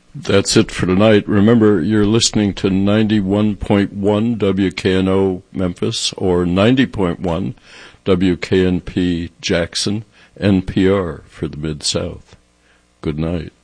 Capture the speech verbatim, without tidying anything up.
That's it for tonight. Remember, you're listening to ninety-one point one W K N O Memphis or ninety point one W K N P Jackson, N P R for the Mid-South. Good night.